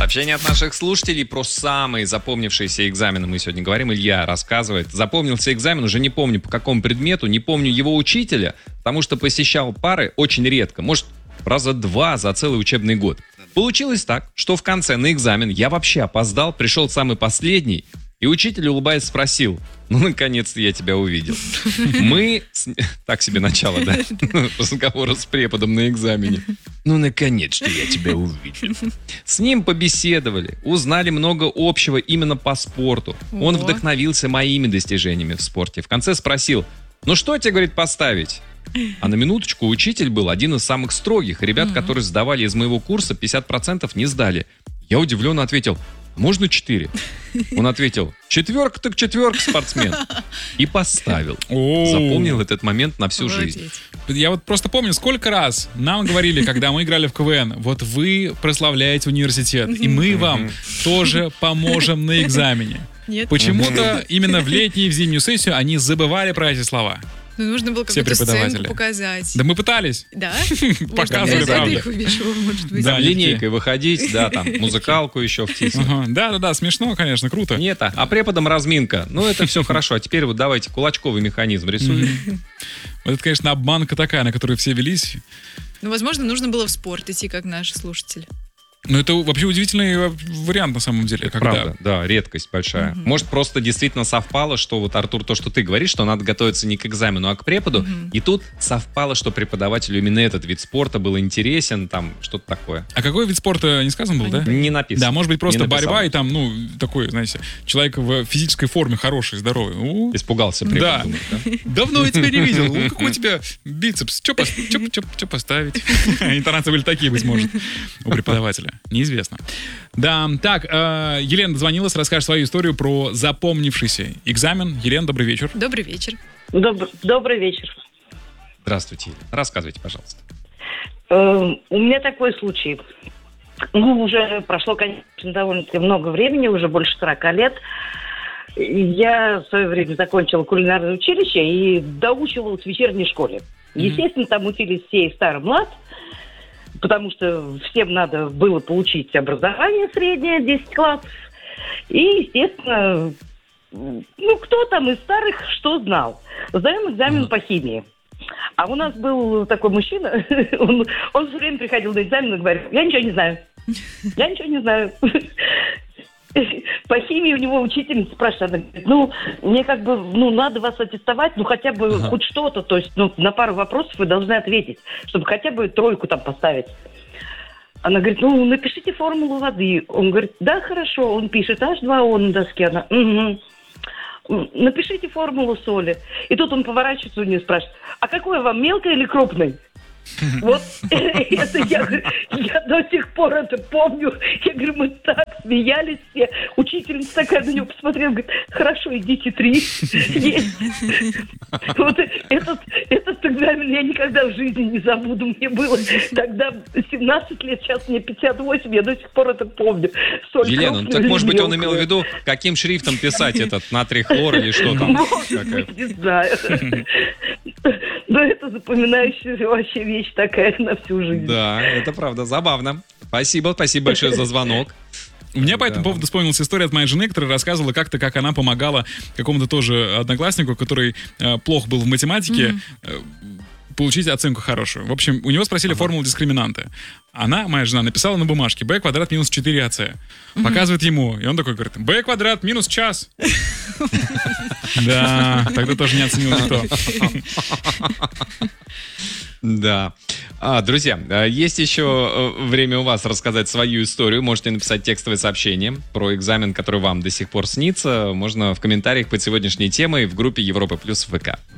Сообщение от наших слушателей про самые запомнившиеся экзамены мы сегодня говорим. Илья рассказывает. Запомнился экзамен, уже не помню по какому предмету, не помню его учителя, потому что посещал пары очень редко. Может, раза 2 за целый учебный год. Получилось так, что в конце на экзамен я вообще опоздал, пришел самый последний, и учитель, улыбаясь, спросил: ну, наконец-то я тебя увидел. Мы... Так себе начало, да? Разговора с преподом на экзамене. Ну, наконец-то я тебя увидел. С ним побеседовали, узнали много общего именно по спорту. Он вдохновился моими достижениями в спорте. В конце спросил: ну, что тебе, говорит, поставить? А на минуточку, учитель был один из самых строгих. Ребят, которые сдавали из моего курса, 50% не сдали. Я удивленно ответил: можно 4? Он ответил: 4 так 4, спортсмен. И поставил. Запомнил этот момент на всю жизнь. Я вот просто помню, сколько раз нам говорили, когда мы играли в КВН: вот вы прославляете университет, и мы вам тоже поможем на экзамене. Почему-то именно в летнюю и в зимнюю сессию они забывали про эти слова. Ну, нужно было какую-то сценку показать. Да мы пытались. Да? Показывали, правда. Да, линейкой выходить, да, там, музыкалку еще втиснуть. Да, смешно, конечно, круто. Нет, а преподом разминка. Ну, это все хорошо. А теперь вот давайте кулачковый механизм рисуем. Вот это, конечно, обманка такая, на которую все велись. Ну, возможно, нужно было в спорт идти, как наши слушатели. Ну, это вообще удивительный вариант, на самом деле. Когда... Правда, да, редкость большая. Может, просто действительно совпало, что вот, Артур, то, что ты говоришь, что надо готовиться не к экзамену, а к преподу. И тут совпало, что преподавателю именно этот вид спорта был интересен, там, что-то такое. А какой вид спорта не сказан был, да? Не написано. Да, может быть, просто борьба, и там, ну, такой, знаете, человек в физической форме хороший, здоровый. Испугался препод, да. Думает, да? Давно я тебя не видел. Какой у тебя бицепс? Что поставить? Интонации были такие, быть может, у преподавателя. Неизвестно. Да, так, Елена дозвонилась, расскажет свою историю про запомнившийся экзамен. Елена, добрый вечер. Добрый вечер. Добрый вечер. Здравствуйте, Елена. Рассказывайте, пожалуйста. У меня такой случай. Ну, уже прошло, конечно, довольно-таки много времени, уже больше 40 лет. Я в свое время закончила кулинарное училище и доучивалась в вечерней школе. Естественно, там учились все и стар, и млад, потому что всем надо было получить образование среднее, 10 классов. И, естественно, ну, кто там из старых что знал. Сдаем экзамен по химии. А у нас был такой мужчина, он все время приходил на экзамен и говорил: я ничего не знаю. Я ничего не знаю. По химии у него учительница спрашивает, она говорит: ну, мне как бы, ну, надо вас аттестовать, ну, хотя бы хоть что-то, то есть, ну, на пару вопросов вы должны ответить, чтобы хотя бы 3 там поставить. Она говорит: ну, напишите формулу воды. Он говорит: да, хорошо. Он пишет H2O на доске. Она: угу. Напишите формулу соли. И тут он поворачивается у нее и спрашивает: а какой вам, мелкий или крупный? Вот это я до сих пор это помню. Я говорю, мы так смеялись все. Учительница такая на него посмотрела, говорит: хорошо, идите 3. Есть. Вот этот экзамен я никогда в жизни не забуду. Мне было тогда 17 лет, сейчас мне 58, я до сих пор это помню. Елена, ну так может быть он имел в виду, каким шрифтом писать этот натрий хлор или что там? Не знаю. Но это запоминающаяся вообще вещь такая на всю жизнь. Да, это правда забавно. Спасибо большое за звонок. У меня по этому поводу вспомнилась история от моей жены, которая рассказывала как-то, как она помогала какому-то тоже однокласснику, который плох был в математике, получить оценку хорошую. В общем, у него спросили формулу дискриминанта. Она, моя жена, написала на бумажке b квадрат минус 4ac. Показывает ему, и он такой говорит: b квадрат минус час. Да, тогда тоже не оценил никто. Да. Друзья, есть еще время у вас рассказать свою историю. Можете написать текстовое сообщение про экзамен, который вам до сих пор снится. Можно в комментариях под сегодняшней темой в группе Европа Плюс ВК.